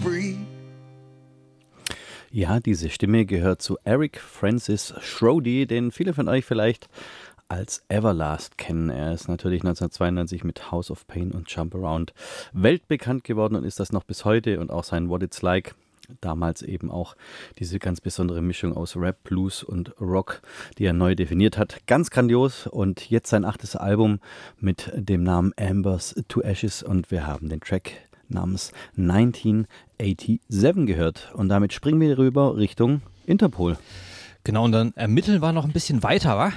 free. Ja, diese Stimme gehört zu Eric Francis Schrody, den viele von euch vielleicht als Everlast kennen. Er ist natürlich 1992 mit House of Pain und Jump Around weltbekannt geworden und ist das noch bis heute, und auch sein What It's Like. Damals eben auch diese ganz besondere Mischung aus Rap, Blues und Rock, die er neu definiert hat. Ganz grandios, und jetzt sein 8. Album mit dem Namen Ambers to Ashes, und wir haben den Track namens 1987 gehört. Und damit springen wir rüber Richtung Interpol. Genau, und dann ermitteln wir noch ein bisschen weiter, wa?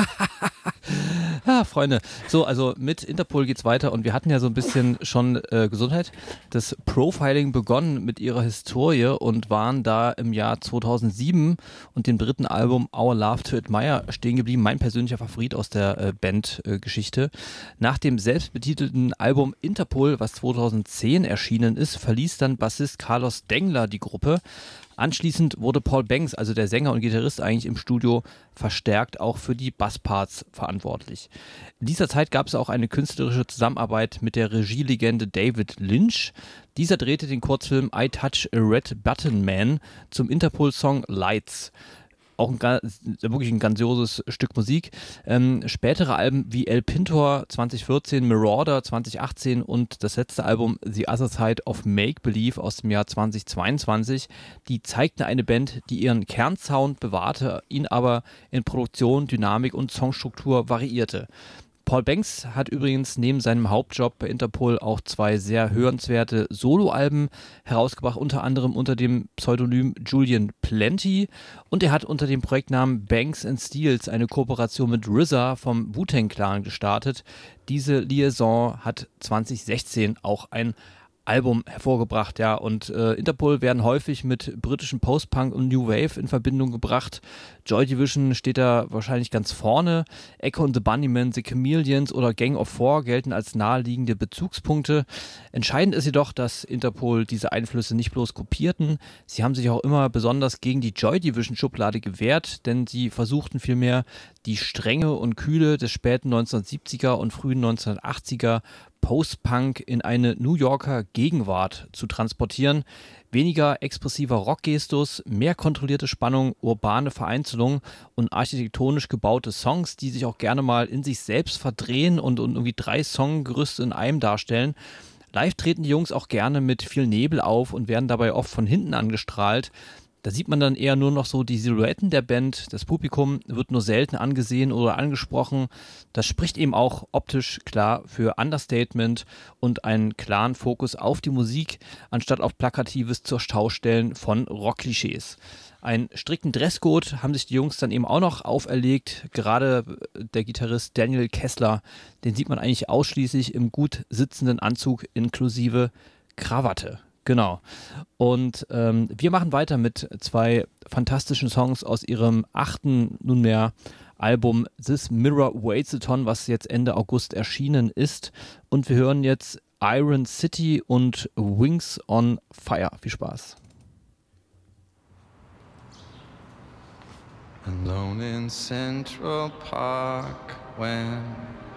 Ja, Freunde. So, also mit Interpol geht's weiter, und wir hatten ja so ein bisschen schon Gesundheit, das Profiling begonnen mit ihrer Historie und waren da im Jahr 2007 und dem 3. Album Our Love to Admire stehen geblieben. Mein persönlicher Favorit aus der Bandgeschichte. Nach dem selbstbetitelten Album Interpol, was 2010 erschienen ist, verließ dann Bassist Carlos Dengler die Gruppe. Anschließend wurde Paul Banks, also der Sänger und Gitarrist, eigentlich im Studio verstärkt auch für die Bassparts verantwortlich. In dieser Zeit gab es auch eine künstlerische Zusammenarbeit mit der Regielegende David Lynch. Dieser drehte den Kurzfilm I Touch a Red Button Man zum Interpol-Song Lights. Auch wirklich ein grandioses Stück Musik. Spätere Alben wie El Pintor 2014, Marauder 2018 und das letzte Album The Other Side of Make Believe aus dem Jahr 2022, die zeigten eine Band, die ihren Kernsound bewahrte, ihn aber in Produktion, Dynamik und Songstruktur variierte. Paul Banks hat übrigens neben seinem Hauptjob bei Interpol auch 2 sehr hörenswerte Soloalben herausgebracht, unter anderem unter dem Pseudonym Julian Plenty, und er hat unter dem Projektnamen Banks and Steels eine Kooperation mit RZA vom Wu-Tang Clan gestartet. Diese Liaison hat 2016 auch ein Album hervorgebracht, ja, und Interpol werden häufig mit britischem Post-Punk und New Wave in Verbindung gebracht. Joy Division steht da wahrscheinlich ganz vorne. Echo and the Bunnymen, The Chameleons oder Gang of Four gelten als naheliegende Bezugspunkte. Entscheidend ist jedoch, dass Interpol diese Einflüsse nicht bloß kopierten. Sie haben sich auch immer besonders gegen die Joy Division Schublade gewehrt, denn sie versuchten vielmehr, die Strenge und Kühle des späten 1970er und frühen 1980er Post-Punk in eine New Yorker Gegenwart zu transportieren. Weniger expressiver Rockgestus, mehr kontrollierte Spannung, urbane Vereinzelung und architektonisch gebaute Songs, die sich auch gerne mal in sich selbst verdrehen und irgendwie 3 Songgerüste in einem darstellen. Live treten die Jungs auch gerne mit viel Nebel auf und werden dabei oft von hinten angestrahlt. Da sieht man dann eher nur noch so die Silhouetten der Band. Das Publikum wird nur selten angesehen oder angesprochen. Das spricht eben auch optisch klar für Understatement und einen klaren Fokus auf die Musik, anstatt auf plakatives Zurschaustellen von Rockklischees. Einen strikten Dresscode haben sich die Jungs dann eben auch noch auferlegt. Gerade der Gitarrist Daniel Kessler, den sieht man eigentlich ausschließlich im gut sitzenden Anzug inklusive Krawatte. Genau. Und wir machen weiter mit 2 fantastischen Songs aus ihrem 8. nunmehr Album This Mirror Weighs a Ton, was jetzt Ende August erschienen ist. Und wir hören jetzt Iron City und Wings on Fire. Viel Spaß. Alone in Central Park when